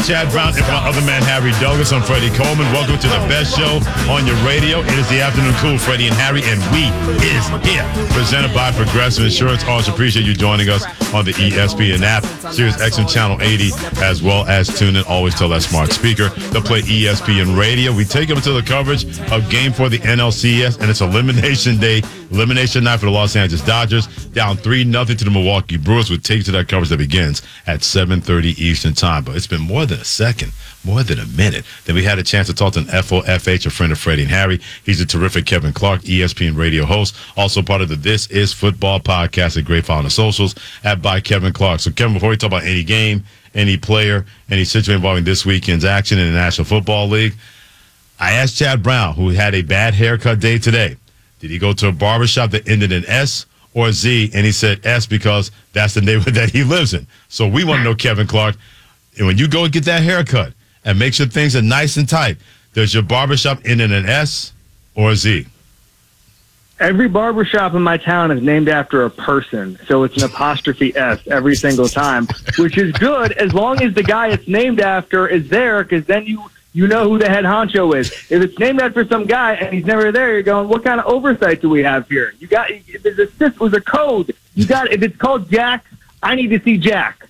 Chad Brown and my other man, Harry Douglas. I'm Freddie Coleman. Welcome to the best show on your radio. It is the Afternoon Cool, Freddie and Harry, and we is here. Presented by Progressive Insurance. Always appreciate you joining us on the ESPN app, Sirius XM Channel 80, as well as tune in. Always tell that smart speaker to play ESPN Radio. We take them to the coverage of Game 4 the NLCS, and it's elimination day. Elimination night for the Los Angeles Dodgers, down 3-0 to the Milwaukee Brewers. We'll take you to that coverage that begins at 7:30 Eastern Time. But it's been more than a second, more than a minute. Then we had a chance to talk to an FOFH, a friend of Freddie and Harry. He's a terrific Kevin Clark, ESPN radio host, also part of the This Is Football podcast at Great Follow on the socials at by Kevin Clark. So, Kevin, before we talk about any game, any player, any situation involving this weekend's action in the National Football League, I asked Chad Brown, who had a bad haircut day today, did he go to a barbershop that ended in S or Z? And he said S because that's the neighborhood that he lives in. So we want to know, Kevin Clark, when you go and get that haircut and make sure things are nice and tight, does your barbershop end in an S or a Z? Every barbershop in my town is named after a person, so it's an apostrophe S every single time, which is good as long as the guy it's named after is there, because then you know who the head honcho is. If it's named after some guy and he's never there, you're going, what kind of oversight do we have here? This was a code. If it's called Jack, I need to see Jack.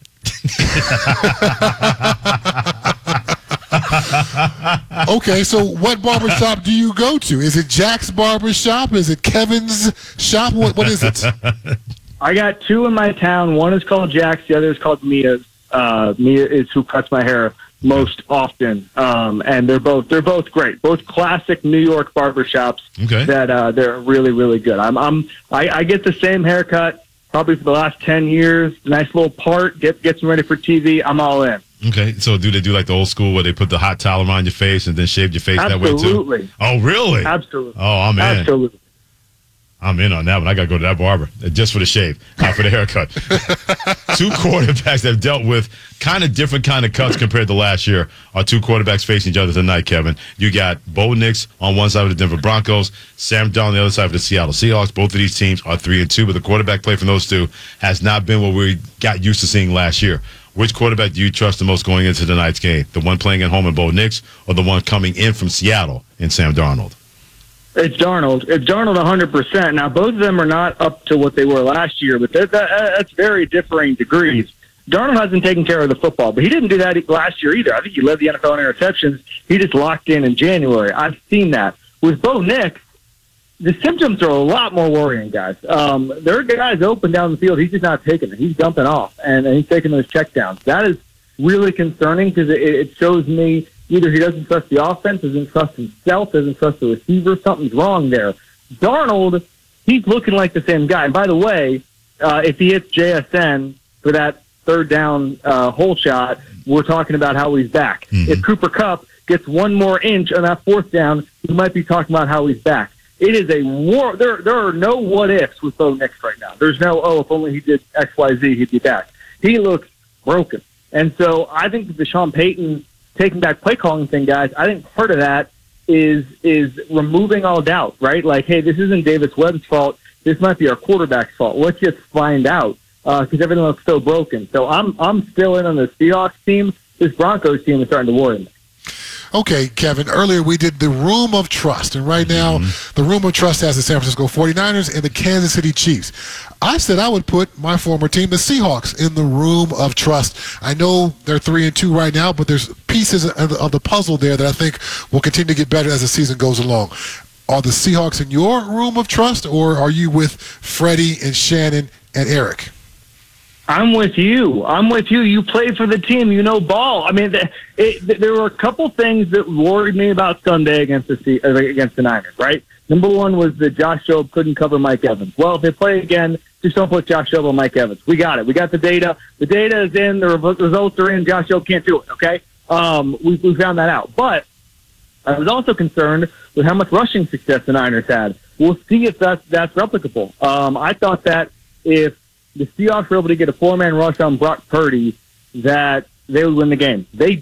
Okay, so what barbershop do you go to? Is it Jack's barbershop? Is it Kevin's shop? What is it? I got two in my town. One is called Jack's. The other is called Mia's. Mia is who cuts my hair most often, and they're both great, both classic New York barbershops. Okay. That they're really, really good. I get the same haircut probably for the last 10 years. Nice little part, gets me ready for TV. I'm all in. Okay, so do they do like the old school where they put the hot towel around your face and then shave your face that way too? Absolutely. Oh, really? Absolutely. Oh, I'm in. Absolutely. I'm in on that one. I got to go to that barber just for the shave, not for the haircut. Two quarterbacks that have dealt with kind of different kind of cuts compared to last year are two quarterbacks facing each other tonight, Kevin. You got Bo Nix on one side of the Denver Broncos, Sam Darnold on the other side of the Seattle Seahawks. Both of these teams are 3-2, but the quarterback play from those two has not been what we got used to seeing last year. Which quarterback do you trust the most going into tonight's game? The one playing at home in Bo Nix or the one coming in from Seattle in Sam Darnold? It's Darnold. It's Darnold 100%. Now, both of them are not up to what they were last year, but that's very differing degrees. Darnold hasn't taken care of the football, but he didn't do that last year either. I think he led the NFL in interceptions. He just locked in January. I've seen that. With Bo Nix, the symptoms are a lot more worrying, guys. There are guys open down the field. He's just not taking it. He's dumping off, and he's taking those checkdowns. That is really concerning because it shows me either he doesn't trust the offense, doesn't trust himself, doesn't trust the receiver. Something's wrong there. Darnold, he's looking like the same guy. And by the way, if he hits JSN for that third down hole shot, we're talking about how he's back. Mm-hmm. If Cooper Kupp gets one more inch on that fourth down, we might be talking about how he's back. It is a war. There are no what-ifs with Bo Nix right now. There's no, if only he did X, Y, Z, he'd be back. He looks broken. And so I think the Sean Payton taking back play calling thing, guys, I think part of that is removing all doubt, right? Like, hey, this isn't Davis Webb's fault. This might be our quarterback's fault. Let's just find out because everything looks so broken. So I'm still in on the Seahawks team. This Broncos team is starting to worry me. Okay, Kevin, earlier we did the Room of Trust, and right now the Room of Trust has the San Francisco 49ers and the Kansas City Chiefs. I said I would put my former team, the Seahawks, in the Room of Trust. I know they're 3-2 right now, but there's pieces of the puzzle there that I think will continue to get better as the season goes along. Are the Seahawks in your Room of Trust, or are you with Freddie and Shannon and Eric? I'm with you. You play for the team. You know ball. I mean, there were a couple things that worried me about Sunday against the Niners, right? Number one was that Josh Jobe couldn't cover Mike Evans. Well, if they play again, just don't put Josh Jobe on Mike Evans. We got it. We got the data. The data is in. The results are in. Josh Jobe can't do it, okay? We found that out. But I was also concerned with how much rushing success the Niners had. We'll see if that's replicable. I thought that if the Seahawks were able to get a four-man rush on Brock Purdy, that they would win the game. They